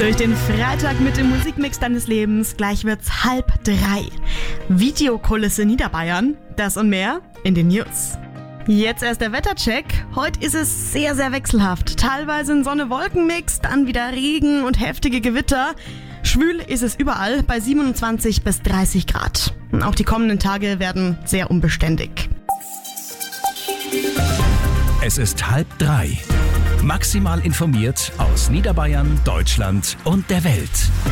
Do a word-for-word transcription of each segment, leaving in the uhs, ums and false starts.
Durch den Freitag mit dem Musikmix deines Lebens. Gleich wird's halb drei. Videokulisse Niederbayern. Das und mehr in den News. Jetzt erst der Wettercheck. Heute ist es sehr, sehr wechselhaft. Teilweise ein Sonne-Wolken-Mix, dann wieder Regen und heftige Gewitter. Schwül ist es überall bei siebenundzwanzig bis dreißig Grad. Und auch die kommenden Tage werden sehr unbeständig. Es ist halb drei. Maximal informiert aus Niederbayern, Deutschland und der Welt.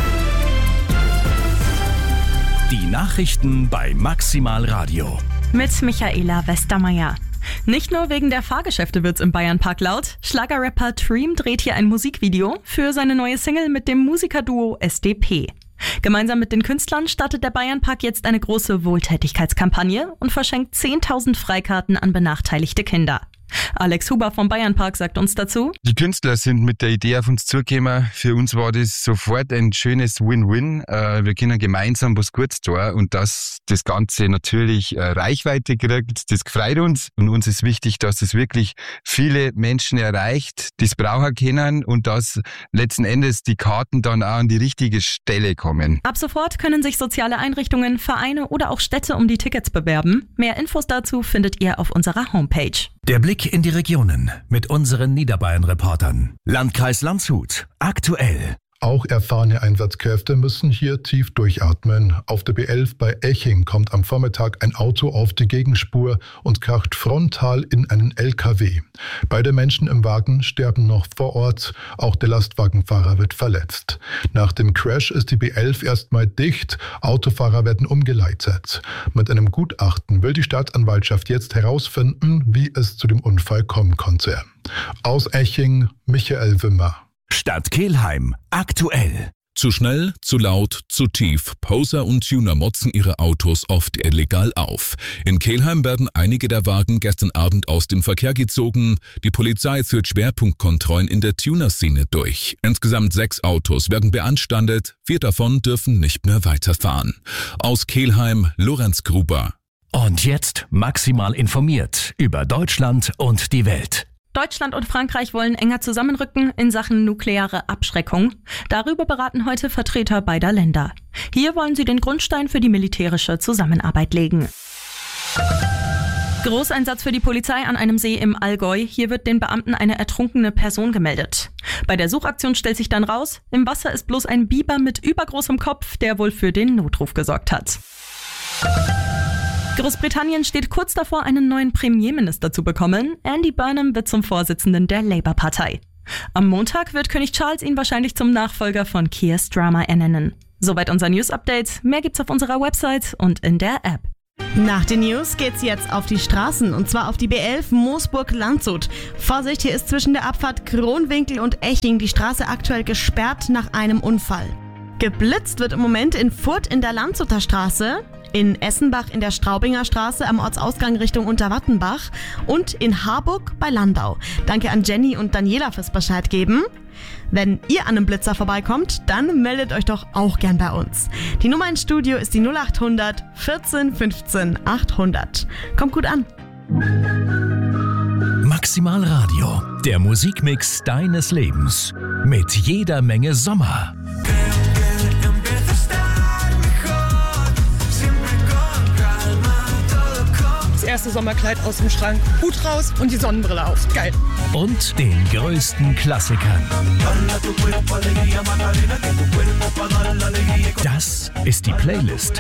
Die Nachrichten bei Maximal Radio. Mit Michaela Westermeier. Nicht nur wegen der Fahrgeschäfte wird's im Bayernpark laut. Schlagerrapper Dream dreht hier ein Musikvideo für seine neue Single mit dem Musikerduo S D P. Gemeinsam mit den Künstlern startet der Bayernpark jetzt eine große Wohltätigkeitskampagne und verschenkt zehntausend Freikarten an benachteiligte Kinder. Alex Huber vom Bayernpark sagt uns dazu: Die Künstler sind mit der Idee auf uns zugekommen. Für uns war das sofort ein schönes Win-Win. Wir können gemeinsam was Gutes tun und dass das Ganze natürlich Reichweite kriegt, das freut uns. Und uns ist wichtig, dass es wirklich viele Menschen erreicht, die es brauchen können und dass letzten Endes die Karten dann auch an die richtige Stelle kommen. Ab sofort können sich soziale Einrichtungen, Vereine oder auch Städte um die Tickets bewerben. Mehr Infos dazu findet ihr auf unserer Homepage. Der Blick in die Regionen mit unseren Niederbayern-Reportern. Landkreis Landshut. Aktuell. Auch erfahrene Einsatzkräfte müssen hier tief durchatmen. Auf der B elf bei Eching kommt am Vormittag ein Auto auf die Gegenspur und kracht frontal in einen L K W. Beide Menschen im Wagen sterben noch vor Ort. Auch der Lastwagenfahrer wird verletzt. Nach dem Crash ist die B elf erstmal dicht. Autofahrer werden umgeleitet. Mit einem Gutachten will die Staatsanwaltschaft jetzt herausfinden, wie es zu dem Unfall kommen konnte. Aus Eching, Michael Wimmer. Stadt Kelheim. Aktuell. Zu schnell, zu laut, zu tief. Poser und Tuner motzen ihre Autos oft illegal auf. In Kelheim werden einige der Wagen gestern Abend aus dem Verkehr gezogen. Die Polizei führt Schwerpunktkontrollen in der Tuner-Szene durch. Insgesamt sechs Autos werden beanstandet. Vier davon dürfen nicht mehr weiterfahren. Aus Kelheim, Lorenz Gruber. Und jetzt maximal informiert über Deutschland und die Welt. Deutschland und Frankreich wollen enger zusammenrücken in Sachen nukleare Abschreckung. Darüber beraten heute Vertreter beider Länder. Hier wollen sie den Grundstein für die militärische Zusammenarbeit legen. Großeinsatz für die Polizei an einem See im Allgäu. Hier wird den Beamten eine ertrunkene Person gemeldet. Bei der Suchaktion stellt sich dann raus, im Wasser ist bloß ein Biber mit übergroßem Kopf, der wohl für den Notruf gesorgt hat. Großbritannien steht kurz davor, einen neuen Premierminister zu bekommen. Andy Burnham wird zum Vorsitzenden der Labour-Partei. Am Montag wird König Charles ihn wahrscheinlich zum Nachfolger von Keir Starmer ernennen. Soweit unser News-Update. Mehr gibt's auf unserer Website und in der App. Nach den News geht's jetzt auf die Straßen und zwar auf die B elf Moosburg-Landshut. Vorsicht, hier ist zwischen der Abfahrt Kronwinkel und Eching die Straße aktuell gesperrt nach einem Unfall. Geblitzt wird im Moment in Furth in der Landshuter Straße, in Essenbach in der Straubinger Straße am Ortsausgang Richtung Unterwattenbach und in Harburg bei Landau. Danke an Jenny und Daniela fürs Bescheid geben. Wenn ihr an einem Blitzer vorbeikommt, dann meldet euch doch auch gern bei uns. Die Nummer ins Studio ist die null acht hundert vierzehn fünfzehn achthundert. Kommt gut an. Maximal Radio, der Musikmix deines Lebens. Mit jeder Menge Sommer. Das erste Sommerkleid aus dem Schrank, Hut raus und die Sonnenbrille auf. Geil. Und den größten Klassikern. Das ist die Playlist